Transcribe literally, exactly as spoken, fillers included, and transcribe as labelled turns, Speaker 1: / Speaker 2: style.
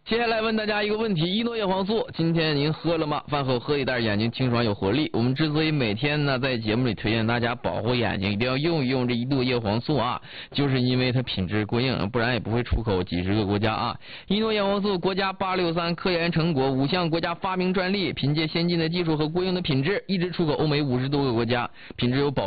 Speaker 1: 接下来问大家一个问题：一诺叶黄素，今天您喝了吗？饭后喝一袋，眼睛清爽有活力。我们之所以每天呢在节目里推荐大家保护眼睛，一定要用一用这一诺叶黄素啊，就是因为它品质过硬，不然也不会出口几十个国家啊。一诺叶黄素国家八六三科研成果，五项国家发明专利，凭借先进的技术和过硬的品质，一直出口欧美五十多个国家，品质有保。